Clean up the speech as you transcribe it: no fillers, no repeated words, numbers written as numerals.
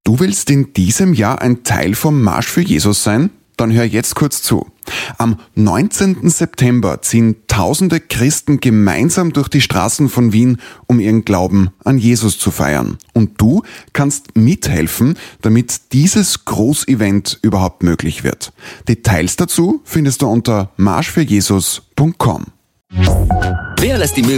Du willst in diesem Jahr ein Teil vom Marsch für Jesus sein? Dann hör jetzt kurz zu. Am 19. September ziehen tausende Christen gemeinsam durch die Straßen von Wien, um ihren Glauben an Jesus zu feiern. Und du kannst mithelfen, damit dieses Großevent überhaupt möglich wird. Details dazu findest du unter marschfürjesus.com. Wer lässt die